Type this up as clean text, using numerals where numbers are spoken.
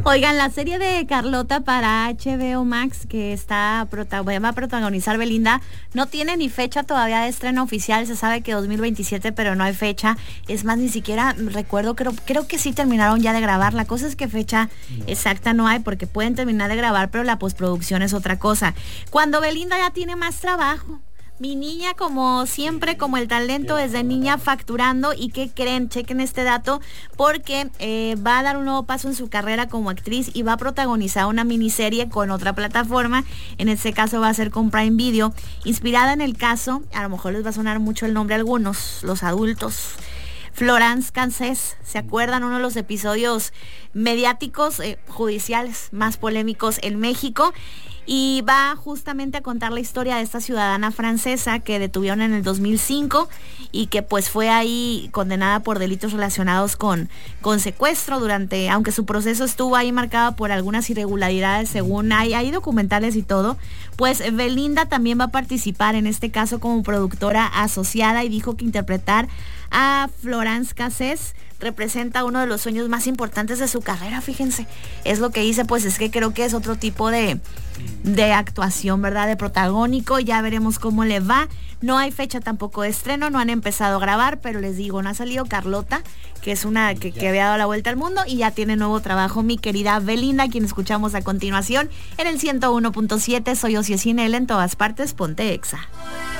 Oigan, la serie de Carlota para HBO Max que va a protagonizar Belinda no tiene ni fecha todavía de estreno oficial. Se sabe que 2027, pero no hay fecha. Es más, ni siquiera recuerdo, creo que sí terminaron ya de grabar. La cosa es que fecha exacta no hay, porque pueden terminar de grabar, pero la postproducción es otra cosa. Cuando Belinda ya tiene más trabajo. Mi niña, como siempre, como el talento desde niña facturando. ¿Y qué creen? Chequen este dato, porque va a dar un nuevo paso en su carrera como actriz y va a protagonizar una miniserie con otra plataforma. En este caso va a ser con Prime Video, inspirada en el caso, a lo mejor les va a sonar mucho el nombre a algunos, los adultos, Florence Cassés. ¿Se acuerdan? Uno de los episodios mediáticos, judiciales más polémicos en México. Y va justamente a contar la historia de esta ciudadana francesa que detuvieron en el 2005 y que pues fue ahí condenada por delitos relacionados con secuestro aunque su proceso estuvo ahí marcado por algunas irregularidades, según hay documentales y todo. Pues Belinda también va a participar en este caso como productora asociada, y dijo que interpretar a Florence Cassés representa uno de los sueños más importantes de su carrera. Fíjense, es lo que dice. Pues es que creo que es otro tipo de actuación, ¿verdad? De protagónico. Ya veremos cómo le va. No hay fecha tampoco de estreno, no han empezado a grabar, pero les digo, no ha salido Carlota, que es una que había dado la vuelta al mundo, y ya tiene nuevo trabajo mi querida Belinda, quien escuchamos a continuación en el 101.7. Soy Ociosine, en todas partes, ponte Exa.